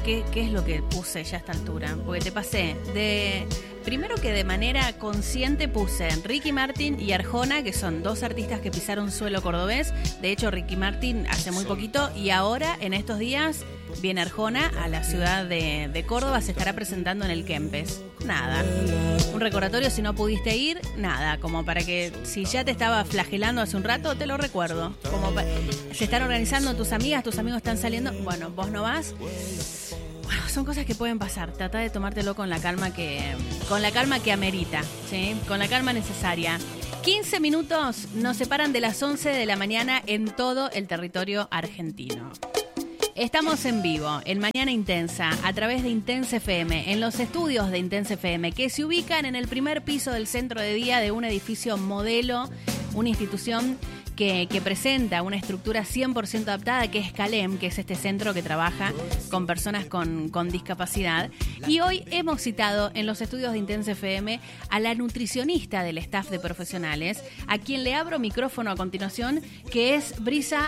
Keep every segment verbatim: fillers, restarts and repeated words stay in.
qué, qué es lo que puse ya a esta altura. Porque te pasé de... Primero que de manera consciente puse Ricky Martin y Arjona, que son dos artistas que pisaron suelo cordobés. De hecho, Ricky Martin hace muy poquito y ahora, en estos días, viene Arjona a la ciudad de, de Córdoba, se estará presentando en el Kempes. Nada. Un recordatorio, si no pudiste ir, nada. Como para que, si ya te estaba flagelando hace un rato, te lo recuerdo. Como pa- se están organizando tus amigas, tus amigos están saliendo. Bueno, vos no vas. Bueno, son cosas que pueden pasar. Trata de tomártelo con la calma que con la calma que amerita, ¿sí? Con la calma necesaria. quince minutos nos separan de las once de la mañana en todo el territorio argentino. Estamos en vivo, en Mañana Intensa, a través de Intensa F M, en los estudios de Intensa F M, que se ubican en el primer piso del centro de día de un edificio modelo, una institución que, que presenta una estructura cien por ciento adaptada, que es Calem, que es este centro que trabaja con personas con, con discapacidad. Y hoy hemos citado en los estudios de Intensa F M a la nutricionista del staff de profesionales, a quien le abro micrófono a continuación, que es Brisa...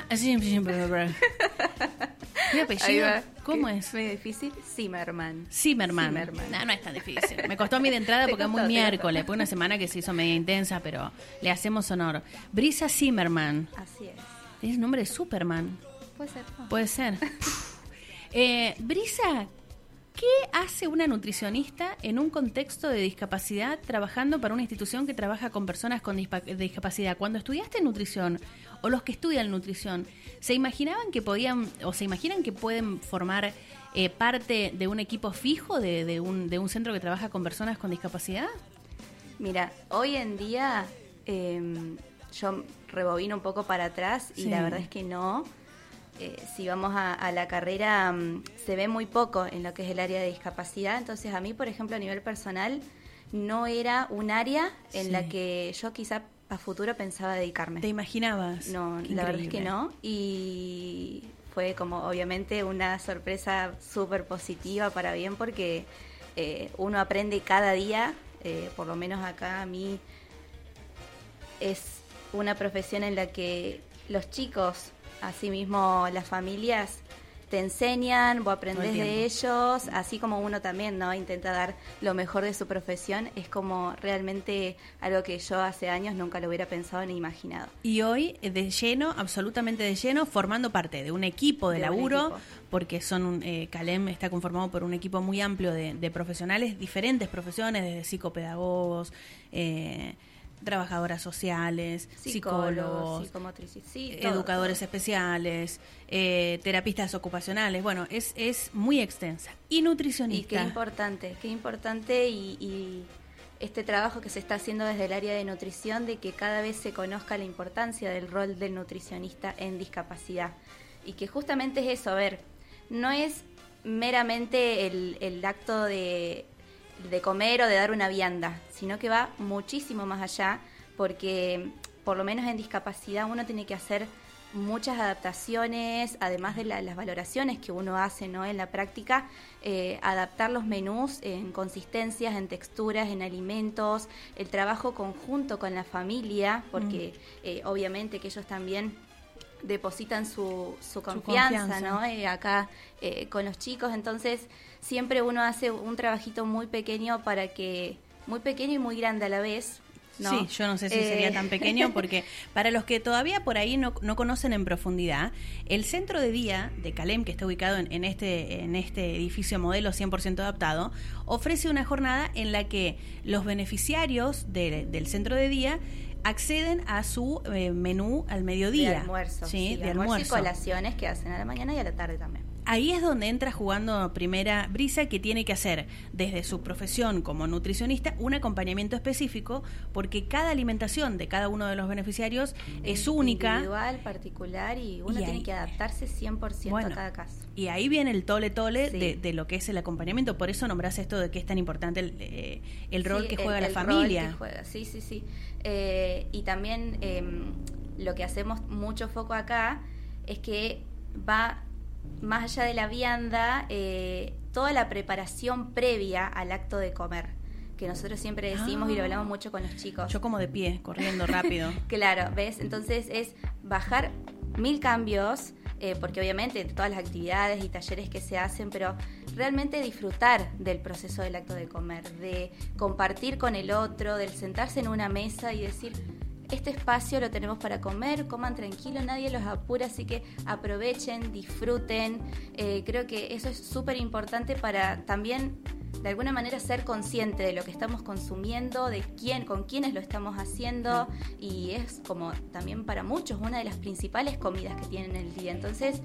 ¿Qué apellido? ¿Cómo ¿Qué? es? Medio difícil. Zimmerman. Zimmerman. Zimmerman. No, no es tan difícil. Me costó a mí de entrada Te porque es costó, muy te miércoles. Fue una semana que se hizo media intensa, pero le hacemos honor. Brisa Zimmerman. Así es. ¿Es el nombre de Superman? Puede ser. ¿no? Puede ser. eh, Brisa, ¿qué hace una nutricionista en un contexto de discapacidad trabajando para una institución que trabaja con personas con dispa- discapacidad? Cuando estudiaste nutrición, o los que estudian nutrición, ¿se imaginaban que podían, o se imaginan que pueden formar eh, parte de un equipo fijo de, de, un, de un centro que trabaja con personas con discapacidad? Mira, hoy en día eh, yo rebobino un poco para atrás y Sí. la verdad es que no. Eh, si vamos a, a la carrera, um, se ve muy poco en lo que es el área de discapacidad. Entonces, a mí, por ejemplo, a nivel personal, no era un área en Sí. la que yo quizá a futuro pensaba dedicarme. ¿Te imaginabas? No, Qué la verdad es que increíble. no. Y fue como obviamente una sorpresa súper positiva para bien porque eh, uno aprende cada día, eh, por lo menos acá a mí es una profesión en la que los chicos, así mismo las familias, te enseñan, vos aprendés Todo el de ellos, así como uno también, ¿no? Intenta dar lo mejor de su profesión. Es como realmente algo que yo hace años nunca lo hubiera pensado ni imaginado. Y hoy, eh, de lleno, absolutamente de lleno, formando parte de un equipo de, De un laburo, equipo. porque son un, eh, Calem está conformado por un equipo muy amplio de, de profesionales, diferentes profesiones, desde psicopedagogos, eh, trabajadoras sociales, psicólogos, psicomotricis, sí, todo, educadores todo. especiales, eh, terapistas ocupacionales. Bueno, es, es muy extensa. Y Y nutricionista. qué importante, qué importante y, y este trabajo que se está haciendo desde el área de nutrición, de que cada vez se conozca la importancia del rol del nutricionista en discapacidad. Y que justamente es eso, a ver, no es meramente el, el acto de, de comer o de dar una vianda, sino que va muchísimo más allá, porque por lo menos en discapacidad uno tiene que hacer muchas adaptaciones, además de la, las valoraciones que uno hace, ¿no? En la práctica, eh, adaptar los menús en consistencias, en texturas, en alimentos, el trabajo conjunto con la familia, porque mm. eh, obviamente que ellos también depositan su, su, confianza, su confianza, ¿no? Eh, acá eh, con los chicos, entonces siempre uno hace un trabajito muy pequeño para que, muy pequeño y muy grande a la vez, ¿no? Sí, yo no sé si Eh... sería tan pequeño porque para los que todavía por ahí no, no conocen en profundidad, el centro de día de Calem, que está ubicado en, en, este, en este edificio modelo cien por ciento adaptado, ofrece una jornada en la que los beneficiarios de, del centro de día acceden a su eh, menú al mediodía. De almuerzo. Sí, sí de almuerzo, almuerzo. y colaciones que hacen a la mañana y a la tarde también. Ahí es donde entra jugando primera Brisa, que tiene que hacer desde su profesión como nutricionista un acompañamiento específico, porque cada alimentación de cada uno de los beneficiarios es, es única. Individual, particular, y uno y tiene ahí, que adaptarse cien por ciento bueno, a cada caso. Y ahí viene el tole tole sí. de, de lo que es el acompañamiento. Por eso nombrás esto de que es tan importante el, eh, el rol sí, que juega el, la el familia. Rol que juega. Sí, sí, sí. Eh, y también eh, lo que hacemos mucho foco acá es que va más allá de la vianda, eh, toda la preparación previa al acto de comer, que nosotros siempre decimos ah, y lo hablamos mucho con los chicos. Yo como de pie, corriendo rápido. Claro, ¿ves? Entonces es bajar mil cambios, eh, porque obviamente todas las actividades y talleres que se hacen, pero realmente disfrutar del proceso del acto de comer, de compartir con el otro, del sentarse en una mesa y decir, este espacio lo tenemos para comer, coman tranquilo, nadie los apura, así que aprovechen, disfruten. Eh, creo que eso es súper importante para también, de alguna manera, ser consciente de lo que estamos consumiendo, de quién, con quiénes lo estamos haciendo, y es como también para muchos una de las principales comidas que tienen el día. Entonces,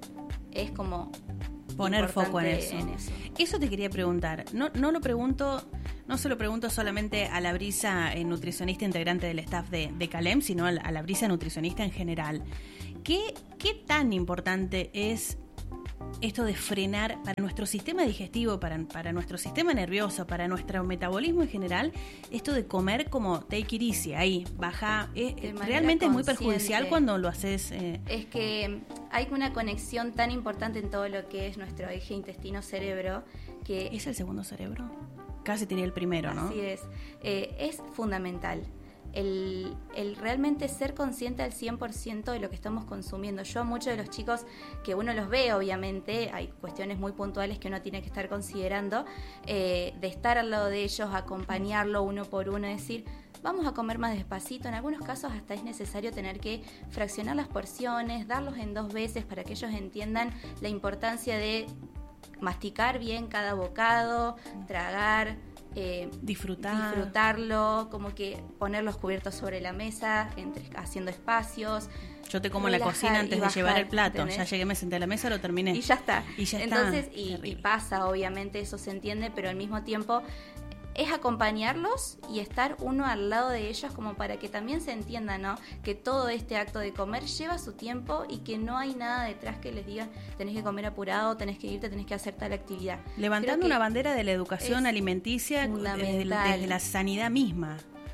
es como poner foco en eso. en eso. Eso te quería preguntar. No, no lo pregunto, no se lo pregunto solamente a la Brisa, eh, nutricionista integrante del staff de, de Calem, sino a la, a la Brisa nutricionista en general. ¿Qué, qué tan importante es esto de frenar para nuestro sistema digestivo, para, para nuestro sistema nervioso, para nuestro metabolismo en general, esto de comer como take it easy, ahí, baja, eh, realmente es muy perjudicial cuando lo haces? Eh. Es que hay una conexión tan importante en todo lo que es nuestro eje intestino-cerebro que... ¿Es el segundo cerebro? Casi tenía el primero, ¿no? Así es. Eh, es fundamental. El, el realmente ser consciente al cien por ciento de lo que estamos consumiendo. Yo a muchos de los chicos que uno los ve, obviamente, hay cuestiones muy puntuales que uno tiene que estar considerando, eh, de estar al lado de ellos, acompañarlo uno por uno, decir, vamos a comer más despacito. En algunos casos hasta es necesario tener que fraccionar las porciones, darlos en dos veces para que ellos entiendan la importancia de masticar bien cada bocado, tragar, Eh, disfrutar disfrutarlo, como que poner los cubiertos sobre la mesa, entre, haciendo espacios. Yo te como en la cocina antes de bajar, llevar el plato. ¿tenés? Ya llegué, me senté a la mesa, lo terminé. Y ya está. Y ya Entonces, está. Y, y pasa, obviamente, eso se entiende, pero al mismo tiempo es acompañarlos y estar uno al lado de ellos como para que también se entienda, ¿no? Que todo este acto de comer lleva su tiempo y que no hay nada detrás que les diga tenés que comer apurado, tenés que irte, tenés que hacer tal actividad. Levantando una bandera de la educación alimenticia desde, desde la sanidad misma.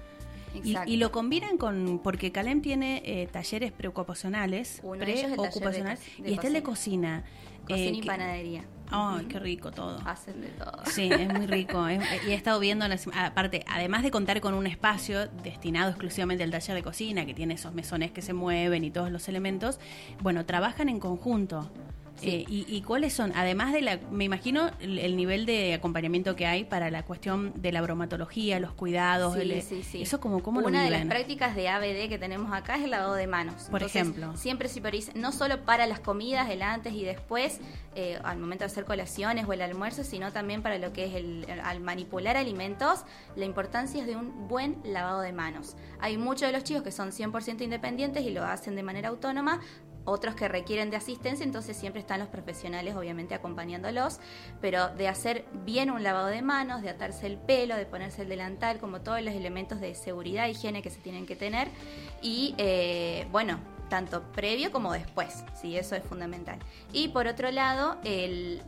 Y, y lo combinan con, porque Calem tiene eh, talleres preocupacionales, Uno preocupacionales, de, de y está el de cocina. Cocina eh, y que, panadería. Ay, oh, qué rico todo. Hacen de todo. Sí, es muy rico. es, y he estado viendo, las, aparte, además de contar con un espacio destinado exclusivamente al taller de cocina, que tiene esos mesones que se mueven y todos los elementos, bueno, trabajan en conjunto. Sí. Eh, y, ¿Y cuáles son? Además de la, me imagino, el, el nivel de acompañamiento que hay para la cuestión de la bromatología, los cuidados. Sí, el, sí, sí. Eso como, ¿cómo lo Una viven? de las prácticas de A B D que tenemos acá es el lavado de manos. Por Entonces, ejemplo. Siempre se prioriza, no solo para las comidas, el antes y después, eh, al momento de hacer colaciones o el almuerzo, sino también para lo que es el, el al manipular alimentos, la importancia es de un buen lavado de manos. Hay muchos de los chicos que son cien por ciento independientes y lo hacen de manera autónoma, otros que requieren de asistencia, entonces siempre están los profesionales obviamente acompañándolos, pero de hacer bien un lavado de manos, de atarse el pelo, de ponerse el delantal, como todos los elementos de seguridad e higiene que se tienen que tener, y eh, bueno, tanto previo como después, sí, eso es fundamental. Y por otro lado, el...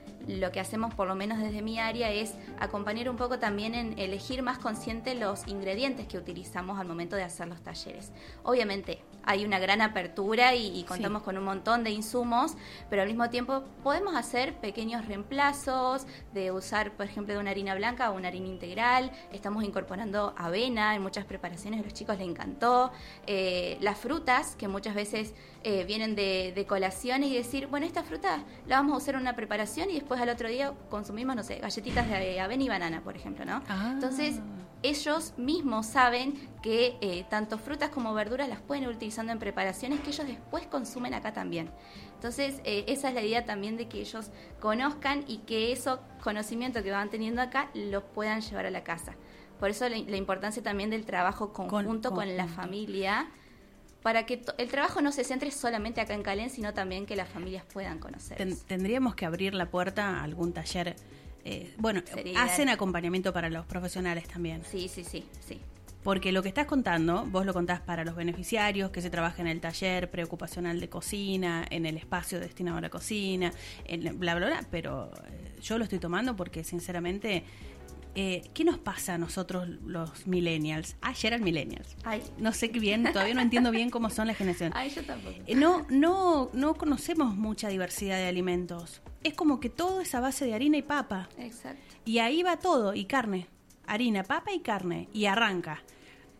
lo que hacemos, por lo menos desde mi área, es acompañar un poco también en elegir más consciente los ingredientes que utilizamos al momento de hacer los talleres. Obviamente hay una gran apertura y, y contamos sí. con un montón de insumos, pero al mismo tiempo podemos hacer pequeños reemplazos de usar, por ejemplo, de una harina blanca o una harina integral. Estamos incorporando avena en muchas preparaciones, a los chicos les encantó. Eh, las frutas, que muchas veces eh, vienen de, de colaciones, y decir, bueno, esta fruta la vamos a usar en una preparación y después al otro día consumimos, no sé, galletitas de avena y banana, por ejemplo, ¿no? Ah. Entonces, ellos mismos saben que eh, tanto frutas como verduras las pueden ir utilizando en preparaciones que ellos después consumen acá también. Entonces, eh, esa es la idea también, de que ellos conozcan y que esos conocimientos que van teniendo acá los puedan llevar a la casa. Por eso la, la importancia también del trabajo conjunto con, con la familia, para que to- el trabajo no se centre solamente acá en Calem, sino también que las familias puedan conocer. Ten- tendríamos que abrir la puerta a algún taller. Eh, bueno, Sería hacen ideal. Acompañamiento para los profesionales también. Sí, sí, sí, sí. Porque lo que estás contando, vos lo contás para los beneficiarios, que se trabaja en el taller preocupacional de cocina, en el espacio destinado a la cocina, en bla, bla, bla, pero eh, yo lo estoy tomando porque, sinceramente, eh, ¿qué nos pasa a nosotros los millennials? Ayer eran millennials. Ay. No sé qué bien, todavía no entiendo bien cómo son las generaciones. Ay, yo tampoco. Eh, no, no, no conocemos mucha diversidad de alimentos. Es como que todo es a base de harina y papa. Exacto. Y ahí va todo, y carne. Harina, papa y carne. Y arranca.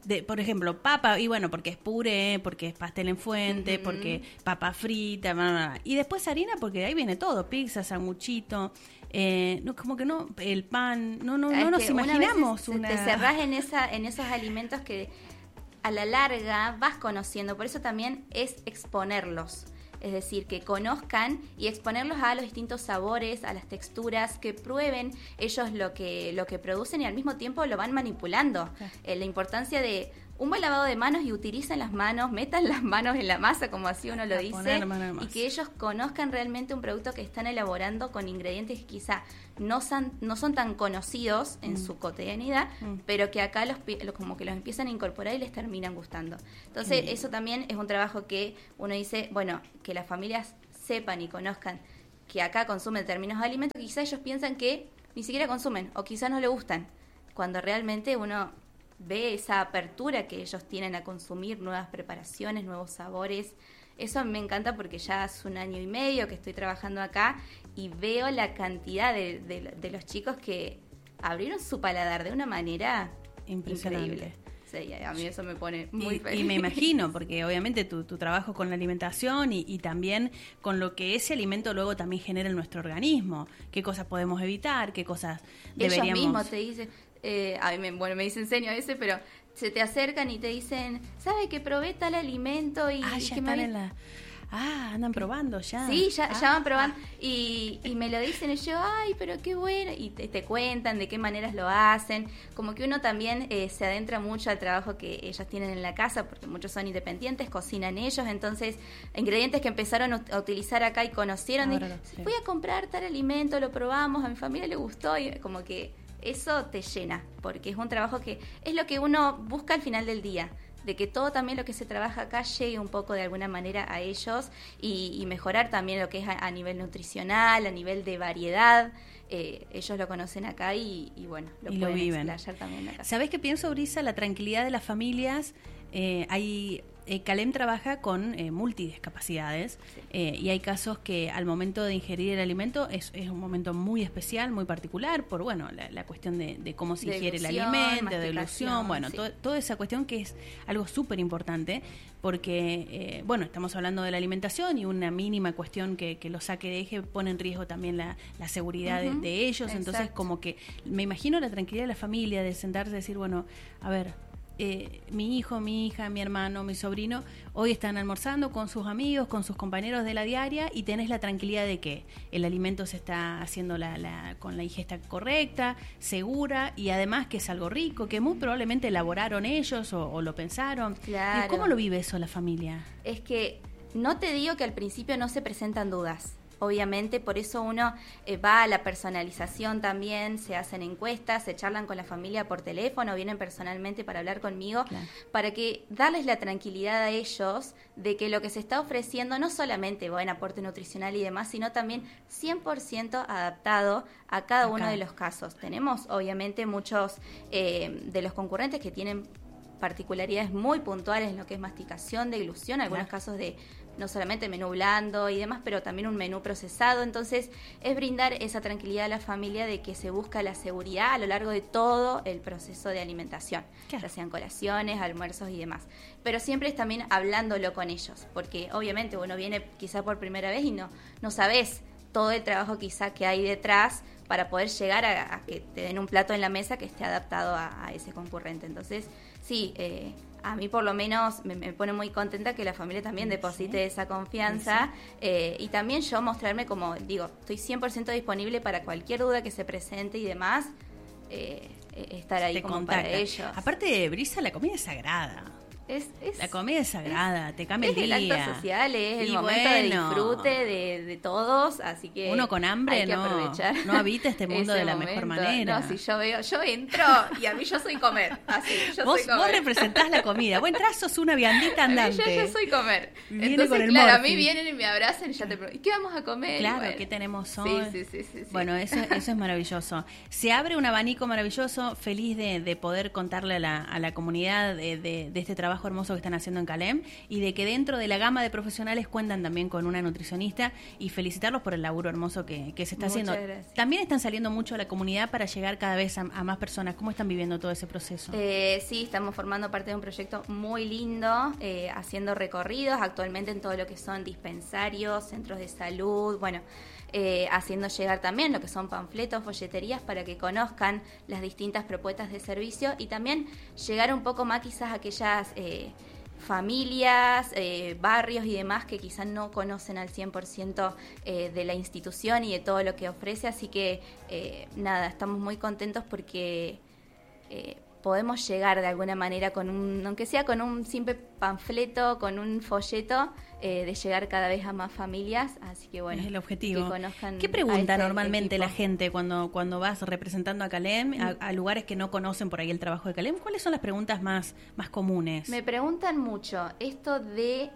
de, por ejemplo, papa, y bueno, porque es puré, porque es pastel en fuente, uh-huh. porque papa frita, bla, bla, bla. Y después harina, porque de ahí viene todo, pizza, sanguchito, eh, no, como que no, el pan, no, no, es no nos imaginamos una... una... Te cerrás en, esa, en esos alimentos que a la larga vas conociendo, por eso también es exponerlos. Es decir, que conozcan y exponerlos a los distintos sabores, a las texturas, que prueben ellos lo que, lo que producen y al mismo tiempo lo van manipulando. Sí. Eh, la importancia de un buen lavado de manos y utilicen las manos, metan las manos en la masa, como así uno lo a dice, y que ellos conozcan realmente un producto que están elaborando con ingredientes que quizá no son, no son tan conocidos en mm. su cotidianidad, mm. pero que acá los, los como que los empiezan a incorporar y les terminan gustando. Entonces, mm. eso también es un trabajo que uno dice, bueno, que las familias sepan y conozcan que acá consumen determinados alimentos que quizá ellos piensan que ni siquiera consumen o quizá no le gustan, cuando realmente uno ve esa apertura que ellos tienen a consumir nuevas preparaciones, nuevos sabores. Eso me encanta porque ya hace un año y medio que estoy trabajando acá y veo la cantidad de, de, de los chicos que abrieron su paladar de una manera increíble. Sí, a mí eso me pone muy y, feliz. Y me imagino, porque obviamente tu, tu trabajo con la alimentación y, y también con lo que ese alimento luego también genera en nuestro organismo. ¿Qué cosas podemos evitar? ¿Qué cosas deberíamos...? Ellos mismos te dicen... Eh, a mí me, bueno, me dicen seño a veces, pero se te acercan y te dicen, ¿sabe que probé tal alimento? Y, ah, y ya que están me... en la... Ah, andan probando ya. Sí, ya, ah, ya van probando. Ah. Y, y me lo dicen y yo, ay, pero qué bueno. Y te, te cuentan de qué maneras lo hacen. Como que uno también eh, se adentra mucho al trabajo que ellos tienen en la casa, porque muchos son independientes, cocinan ellos. Entonces, ingredientes que empezaron a utilizar acá y conocieron. Y, sí. Fui a comprar tal alimento, lo probamos, a mi familia le gustó. Y como que eso te llena, porque es un trabajo que es lo que uno busca al final del día, de que todo también lo que se trabaja acá llegue un poco de alguna manera a ellos y, y mejorar también lo que es a, a nivel nutricional, a nivel de variedad. Eh, ellos lo conocen acá y, y bueno, lo y pueden lo viven. explayar también acá. ¿Sabés qué pienso, Brisa? La tranquilidad de las familias. Eh, hay... Eh, Calem trabaja con eh, multidiscapacidades sí. eh, y hay casos que al momento de ingerir el alimento es, es un momento muy especial, muy particular, por bueno la, la cuestión de, de cómo se de ingiere ilusión, el alimento, de dilución, bueno, sí. to, toda esa cuestión que es algo súper importante porque, eh, bueno, estamos hablando de la alimentación y una mínima cuestión que, que lo saque de eje pone en riesgo también la, la seguridad uh-huh. de, de ellos, Exacto. Entonces como que me imagino la tranquilidad de la familia, de sentarse y decir, bueno, a ver, Eh, mi hijo, mi hija, mi hermano, mi sobrino, hoy están almorzando con sus amigos, con sus compañeros de la diaria y tenés la tranquilidad de que el alimento se está haciendo la, la, con la ingesta correcta, segura y además que es algo rico, que muy probablemente elaboraron ellos o, o lo pensaron. Claro. ¿Cómo lo vive eso la familia? Es que no te digo que al principio no se presentan dudas. Obviamente, por eso uno eh, va a la personalización también, se hacen encuestas, se charlan con la familia por teléfono, vienen personalmente para hablar conmigo, claro. para que darles la tranquilidad a ellos de que lo que se está ofreciendo no solamente buen aporte nutricional y demás, sino también cien por ciento adaptado a cada Acá. uno de los casos. Tenemos obviamente muchos eh, de los concurrentes que tienen particularidades muy puntuales en lo que es masticación, deglución, algunos claro. casos de no solamente menú blando y demás, pero también un menú procesado. Entonces, es brindar esa tranquilidad a la familia de que se busca la seguridad a lo largo de todo el proceso de alimentación, claro. ya sean colaciones, almuerzos y demás. Pero siempre es también hablándolo con ellos, porque obviamente uno viene quizá por primera vez y no, no sabes todo el trabajo quizá que hay detrás para poder llegar a, a que te den un plato en la mesa que esté adaptado a, a ese concurrente. Entonces, sí, eh, a mí por lo menos me, me pone muy contenta que la familia también deposite sí. esa confianza sí. eh, y también yo mostrarme como, digo, estoy cien por ciento disponible para cualquier duda que se presente y demás, eh, estar ahí Te como contacta. para ellos. Aparte de Brisa, la comida es sagrada. Es, es, la comida es sagrada, es, te cambia es el día. Es el acto social, es el y momento bueno, de disfrute de, de todos, así que uno con hambre hay que no, aprovechar no habita este mundo de la momento. mejor manera. No, si yo veo, yo entro y a mí yo soy comer, así, yo vos, soy comer. Vos representás la comida, vos entrás, sos una viandita andante. Yo, yo soy comer. Viene Entonces, con el claro, morfín. a mí vienen y me abrazan y ya te pregunto, ¿y qué vamos a comer? Claro, bueno. ¿qué tenemos hoy? Sí, sí, sí, sí, sí. Bueno, eso, eso es maravilloso. Se abre un abanico maravilloso, feliz de, de poder contarle a la, a la comunidad de, de, de este trabajo trabajo hermoso que están haciendo en Calem y de que dentro de la gama de profesionales cuentan también con una nutricionista y felicitarlos por el laburo hermoso que, que se está Muchas haciendo. Gracias. También están saliendo mucho a la comunidad para llegar cada vez a, a más personas. ¿Cómo están viviendo todo ese proceso? Eh, sí, estamos formando parte de un proyecto muy lindo, eh, haciendo recorridos actualmente en todo lo que son dispensarios, centros de salud, bueno, eh, haciendo llegar también lo que son panfletos, folleterías para que conozcan las distintas propuestas de servicio y también llegar un poco más quizás a aquellas eh, familias, eh, barrios y demás que quizás no conocen al cien por ciento eh, de la institución y de todo lo que ofrece, así que eh, nada, estamos muy contentos porque eh, podemos llegar de alguna manera con un, aunque sea con un simple panfleto, con un folleto, eh, de llegar cada vez a más familias, así que bueno, es el objetivo. Que conozcan. ¿Qué pregunta este normalmente equipo. la gente cuando, cuando vas representando a Calem, a, a lugares que no conocen por ahí el trabajo de Calem? ¿Cuáles son las preguntas más, más comunes? Me preguntan mucho esto de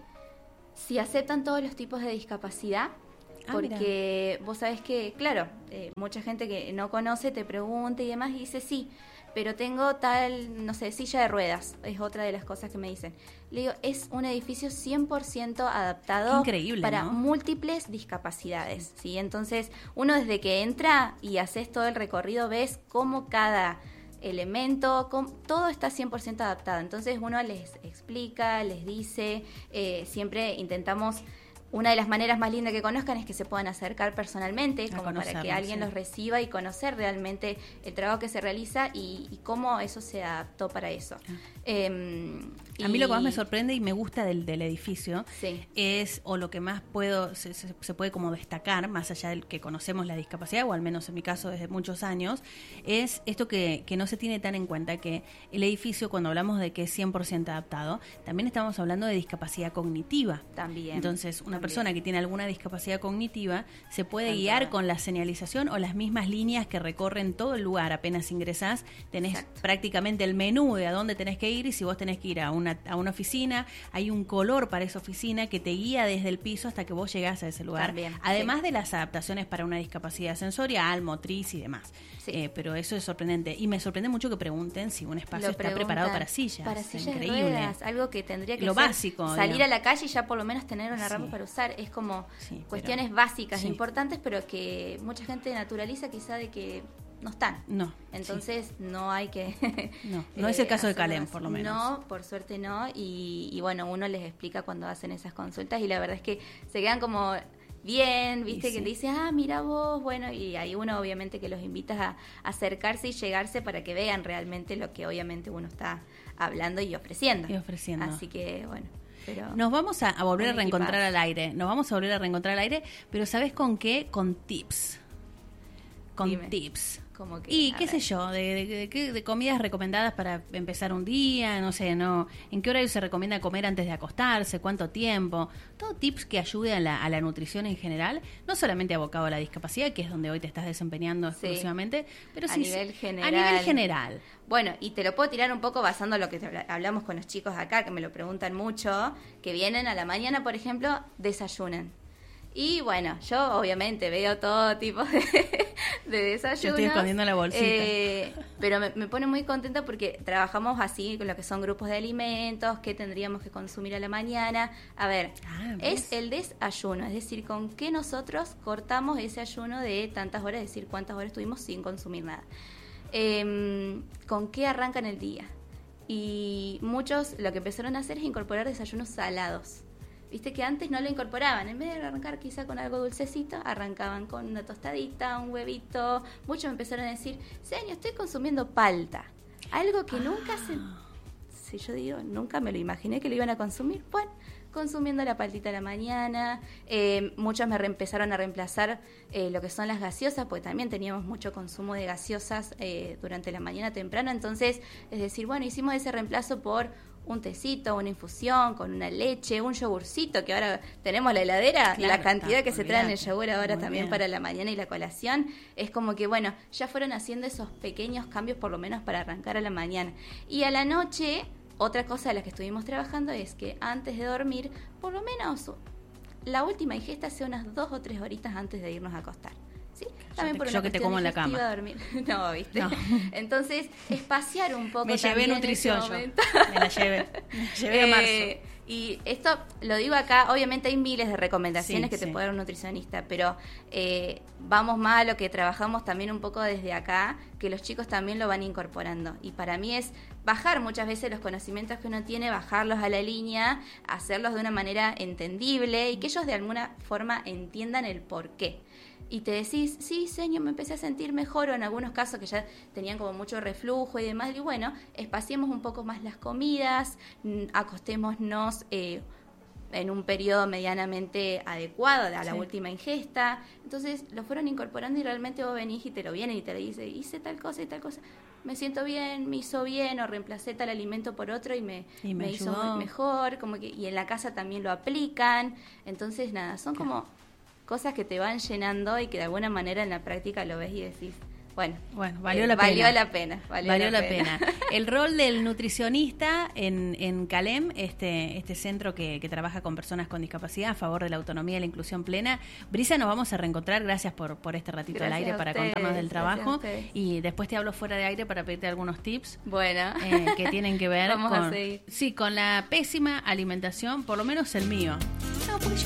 si aceptan todos los tipos de discapacidad. Ah, porque mira. Vos sabés que, claro, eh, mucha gente que no conoce te pregunta y demás y dice sí, pero tengo tal, no sé, silla de ruedas, es otra de las cosas que me dicen. Le digo, es un edificio cien por ciento adaptado Increíble, para ¿no? múltiples discapacidades, ¿sí? Entonces, uno desde que entra y haces todo el recorrido, ves cómo cada elemento, com, todo está cien por ciento adaptado. Entonces, uno les explica, les dice, eh, siempre intentamos. Una de las maneras más lindas que conozcan es que se puedan acercar personalmente, como para que alguien sí. los reciba y conocer realmente el trabajo que se realiza y, y cómo eso se adaptó para eso. Ah. Eh, A mí lo que más me sorprende y me gusta del, del edificio sí. es, o lo que más puedo se, se, se puede como destacar, más allá del que conocemos la discapacidad, o al menos en mi caso desde muchos años, es esto que, que no se tiene tan en cuenta, que el edificio, cuando hablamos de que es cien por ciento adaptado, también estamos hablando de discapacidad cognitiva. También. Entonces, una También. persona que tiene alguna discapacidad cognitiva se puede Entonces. guiar con la señalización o las mismas líneas que recorren todo el lugar. Apenas ingresás, tenés Exacto. prácticamente el menú de a dónde tenés que ir, y si vos tenés que ir a una, a una oficina, hay un color para esa oficina que te guía desde el piso hasta que vos llegás a ese lugar. También, Además sí. de las adaptaciones para una discapacidad sensorial, motriz y demás. Sí. Eh, pero eso es sorprendente. Y me sorprende mucho que pregunten si un espacio Lo está preparado para sillas. Para sillas Increíble. de ruedas, algo que tendría que Lo ser básico, salir digamos. a la calle y ya por lo menos tener una Sí. rampa para usar. Es como sí, cuestiones pero, básicas, sí. importantes, pero que mucha gente naturaliza quizá de que no están. No. Entonces sí. no hay que... no, no es el caso de Calem, por lo menos. No, por suerte no. Y, y bueno, uno les explica cuando hacen esas consultas y la verdad es que se quedan como bien, viste, sí. que te dice, ah, mira vos, bueno, y ahí uno obviamente que los invitas a, a acercarse y llegarse para que vean realmente lo que obviamente uno está hablando y ofreciendo. Y ofreciendo. Así que, bueno... Pero nos vamos a, a volver a reencontrar equipazo. al aire. Nos vamos a volver a reencontrar al aire, pero ¿sabés con qué? Con tips. Con Dime. tips. Como que, y qué ver. sé yo, de, de, de, de comidas recomendadas para empezar un día, no sé, no, en qué horario se recomienda comer antes de acostarse, cuánto tiempo, todo tips que ayuden a la, a la nutrición en general, no solamente abocado a la discapacidad, que es donde hoy te estás desempeñando sí. exclusivamente, pero a sí nivel general. a nivel general. Bueno, y te lo puedo tirar un poco basando en lo que hablamos con los chicos acá, que me lo preguntan mucho, que vienen a la mañana, por ejemplo, desayunan. Y bueno, yo obviamente veo todo tipo de, de desayunos. Yo estoy escondiendo la bolsita. Eh, pero me, me pone muy contenta porque trabajamos así con lo que son grupos de alimentos, qué tendríamos que consumir a la mañana. A ver, ah, es el desayuno, es decir, con qué nosotros cortamos ese ayuno de tantas horas, es decir, cuántas horas estuvimos sin consumir nada. Eh, ¿Con qué arrancan el día? Y muchos lo que empezaron a hacer es incorporar desayunos salados. Viste que antes no lo incorporaban, en vez de arrancar quizá con algo dulcecito, arrancaban con una tostadita, un huevito. Muchos me empezaron a decir, señor, estoy consumiendo palta, algo que ah. nunca se... Si yo digo, nunca me lo imaginé que lo iban a consumir, bueno, consumiendo la paltita a la mañana. Eh, muchos me re- empezaron a reemplazar eh, lo que son las gaseosas, porque también teníamos mucho consumo de gaseosas eh, durante la mañana temprano. Entonces, es decir, bueno, hicimos ese reemplazo por un tecito, una infusión, con una leche, un yogurcito, que ahora tenemos la heladera, claro, la cantidad está, que se trae en el yogur ahora muy también bien. para la mañana y la colación, es como que, bueno, ya fueron haciendo esos pequeños cambios por lo menos para arrancar a la mañana. Y a la noche... Otra cosa de la que estuvimos trabajando es que antes de dormir, por lo menos la última ingesta sea unas dos o tres horitas antes de irnos a acostar. ¿sí? También yo, por te, una yo que te cuestión como en la digestiva, cama. dormir. No, ¿viste? No. Entonces, espaciar un poco Me llevé también nutrición en ese yo. momento. Me la llevé. Me la llevé a marzo. Eh, y esto lo digo acá, obviamente hay miles de recomendaciones Sí, que te sí. puede dar un nutricionista, pero eh, vamos más a lo que trabajamos también un poco desde acá, que los chicos también lo van incorporando. Y para mí es bajar muchas veces los conocimientos que uno tiene, bajarlos a la línea, hacerlos de una manera entendible y que ellos de alguna forma entiendan el por qué. Y te decís, sí, señor, me empecé a sentir mejor, o en algunos casos que ya tenían como mucho reflujo y demás, y bueno, espaciemos un poco más las comidas, acostémonos eh, en un periodo medianamente adecuado a la Sí. última ingesta. Entonces lo fueron incorporando y realmente vos venís y te lo vienen y te lo dice, hice tal cosa y tal cosa, me siento bien, me hizo bien, o reemplacé tal alimento por otro y me, Y me me hizo ayudó. mejor, como que, y en la casa también lo aplican. Entonces nada, son Claro. como cosas que te van llenando y que de alguna manera en la práctica lo ves y decís, bueno, Bueno, valió eh, la valió pena. la pena. Valió, Valió la pena. El rol del nutricionista en, en Calem, este, este centro que, que trabaja con personas con discapacidad a favor de la autonomía y la inclusión plena. Brisa, nos vamos a reencontrar. Gracias por, por este ratito Gracias al aire a para ustedes, contarnos del gracias a trabajo. ustedes. Y después te hablo fuera de aire para pedirte algunos tips. Bueno, eh, que tienen que ver Vamos a con, seguir. sí, con la pésima alimentación, por lo menos el mío. No, porque